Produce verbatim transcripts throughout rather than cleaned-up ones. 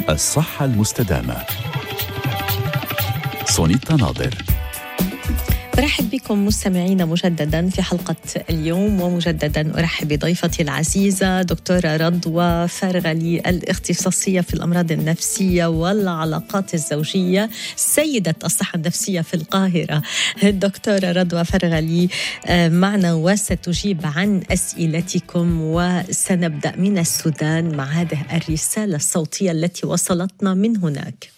الصحة المستدامة. سونيتا ناظر. أرحب بكم مستمعينا مجددا في حلقة اليوم، ومجددا أرحب بضيفتي العزيزة دكتورة رضوى فرغلي، الاختصاصية في الأمراض النفسية والعلاقات الزوجية، سيدة الصحة النفسية في القاهرة. الدكتورة رضوى فرغلي معنا وستجيب عن أسئلتكم، وسنبدأ من السودان مع هذه الرسالة الصوتية التي وصلتنا من هناك.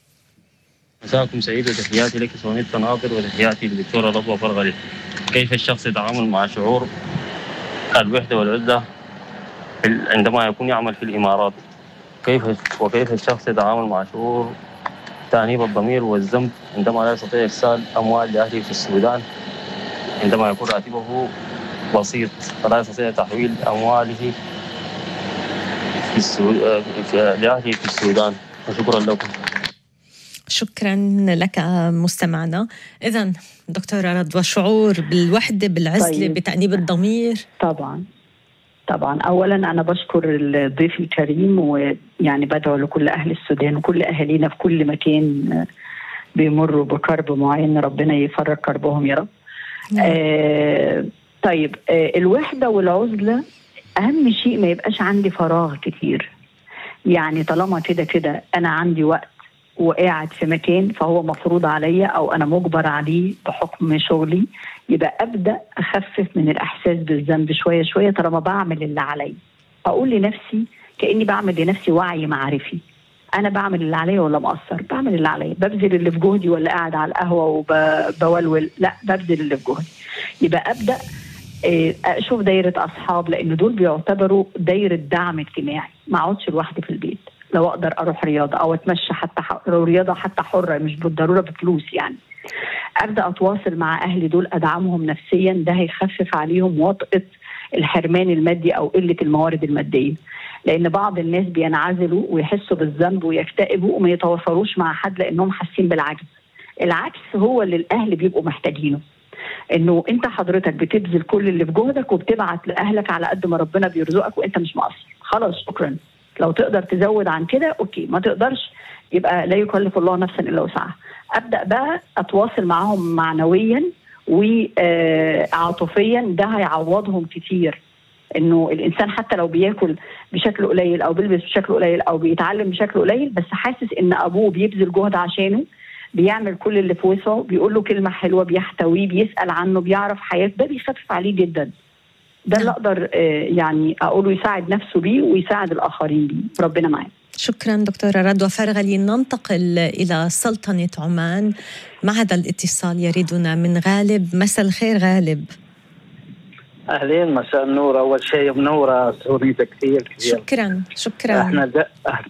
مساءكم سعيد، وتحياتي لك سونيتا ناظر، وتحياتي للدكتورة رضوى فرغلي. كيف الشخص يتعامل مع شعور الوحدة والعزلة عندما يكون يعمل في الإمارات؟ كيف وكيف الشخص يتعامل مع شعور تأنيب الضمير والذنب عندما لا يستطيع إرسال أموال لأهله في السودان، عندما يكون راتبه بسيط فلا يستطيع تحويل أمواله في السود... لأهله في السودان؟ وشكرا لكم. شكرا لك مستمعنا. إذن دكتورة رضوى، شعور بالوحدة، بالعزلة، طيب. بتأنيب الضمير. طبعا طبعا أولا أنا بشكر الضيف الكريم، ويعني بدعو لكل أهل السودان وكل أهالينا في كل مكان بيمروا بكرب معين، ربنا يفرج كربهم يا رب. آه طيب آه الوحدة والعزلة أهم شيء ما يبقاش عندي فراغ كتير. يعني طالما كده كده أنا عندي وقت وقاعد في مكان فهو مفروض عليا أو أنا مجبر عليه بحكم شغلي، يبقى أبدأ أخفف من الإحساس بالذنب شوية شوية طالما بعمل اللي عليا. أقول لنفسي كأني بعمل لنفسي وعي معرفي، أنا بعمل اللي عليا ولا مقصر؟ بعمل اللي عليا. ببذل اللي في جهدي ولا قاعد على القهوة وبولول؟ لا، ببذل اللي في جهدي. يبقى أبدأ أشوف دايرة أصحاب، لأن دول بيعتبروا دايرة دعم اجتماعي. ما أقعدش لوحدي في البيت. لو أقدر أروح رياضة أو أتمشى، حتى لو رياضة حتى حرة مش بالضرورة بفلوس يعني. أبدأ أتواصل مع أهلي دول، أدعمهم نفسيا، ده هيخفف عليهم وطأة الحرمان المادي أو قلة الموارد المادية. لأن بعض الناس بينعزلوا ويحسوا بالذنب ويكتئبوا وما يتواصلوش مع حد لأنهم حاسين بالعجز. العكس هو اللي الأهل بيبقوا محتاجينه، إنه أنت حضرتك بتبذل كل اللي في جهدك وبتبعت لأهلك على قد ما ربنا بيرزقك وأنت مش مقصر. خلاص شكرا. لو تقدر تزود عن كده أوكي، ما تقدرش يبقى لا يكلف الله نفسا إلا وسعها. أبدأ بقى أتواصل معهم معنويا وعاطفيا، ده هيعوضهم كتير. إنه الإنسان حتى لو بياكل بشكل قليل أو بيلبس بشكل قليل أو بيتعلم بشكل قليل، بس حاسس إن أبوه بيبذل جهد عشانه، بيعمل كل اللي في وسعه، بيقول له كلمة حلوة، بيحتويه، بيسأل عنه، بيعرف حياته، ده بيخفف عليه جدا. ده اللي أقدر يعني أقوله يساعد نفسه بيه ويساعد الآخرين بيه. ربنا معاك. شكرا دكتورة رضوى فرغلي. ننتقل إلى سلطنة عمان مع هذا الاتصال يريدنا من غالب. مساء الخير غالب. أهلين، مساء النور. أول شيء منورة سونيتا كثير كثير. شكرا شكرا. احنا دا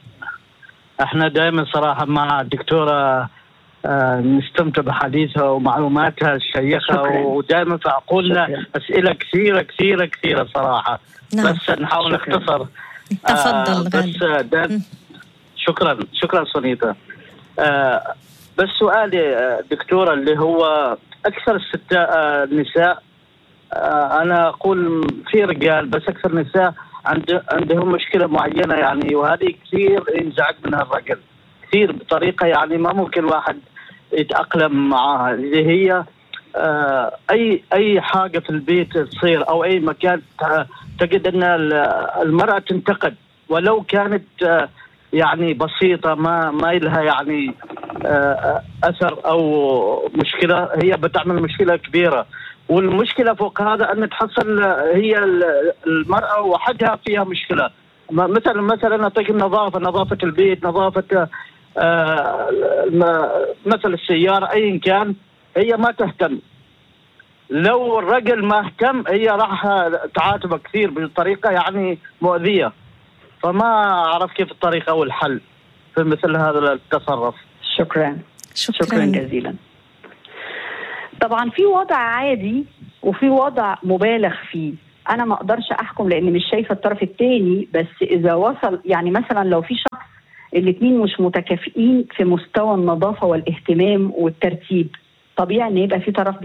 احنا دائما صراحة مع الدكتورة آه نستمتع بحديثها ومعلوماتها الشيقة، ودائما في عقولنا أسئلة كثيرة كثيرة كثيرة صراحة. نعم. بس نحاول نختصر. تفضل آه غالب. شكرا شكرا سونيتا. آه بس سؤالي آه دكتورة، اللي هو أكثر الستات النساء، آه أنا أقول في رجال بس أكثر النساء عند عندهم مشكلة معينة يعني، وهذه كثير ينزعج منها الرجل كثير بطريقة يعني ما ممكن واحد يتأقلم معها، اللي هي آه أي أي حاجة في البيت تصير أو أي مكان تجد أن المرأة تنتقد ولو كانت آه يعني بسيطة، ما ما لها يعني آه أثر أو مشكلة، هي بتعمل مشكلة كبيرة. والمشكلة فوق هذا أن تحصل هي المرأة وحدها فيها مشكلة، مثلا مثلا أعطيك النظافة، نظافة البيت، نظافة آه مثل السيارة، أي كان هي ما تهتم. لو الرجل ما اهتم هي راح تعاتبه كثير بطريقة يعني مؤذية، فما أعرف كيف الطريقة أو الحل في مثل هذا التصرف. شكرا شكرا, شكرا جزيلا. طبعا في وضع عادي وفي وضع مبالغ فيه. أنا ما أقدرش أحكم لأن مش شايفة الطرف الثاني، بس إذا وصل يعني مثلا لو في شخص الاثنين مش متكافئين في مستوى النظافة والاهتمام والترتيب، طبيعي ان يبقى في طرف